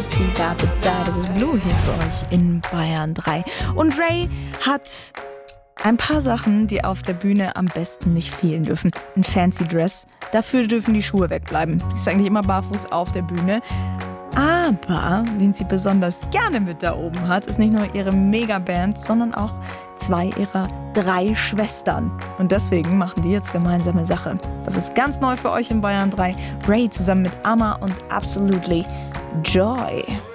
Das ist Blue hier für euch in Bayern 3. Und Ray hat ein paar Sachen, die auf der Bühne am besten nicht fehlen dürfen. Ein fancy Dress, dafür dürfen die Schuhe wegbleiben. Die ist eigentlich immer barfuß auf der Bühne. Aber, wen sie besonders gerne mit da oben hat, ist nicht nur ihre Megaband, sondern auch 2 ihrer 3 Schwestern. Und deswegen machen die jetzt gemeinsame Sache. Das ist ganz neu für euch in Bayern 3. Ray zusammen mit Amma und Absolutely Joy.